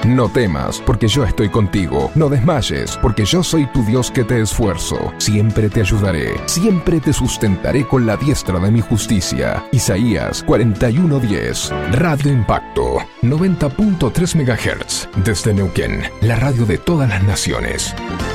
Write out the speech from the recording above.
No temas, porque yo estoy contigo. No desmayes, porque yo soy tu Dios que te esfuerzo. Siempre te ayudaré, siempre te sustentaré con la diestra de mi justicia. Isaías 41:10. Radio Impacto, 90.3 MHz. Desde Neuquén, la radio de todas las naciones.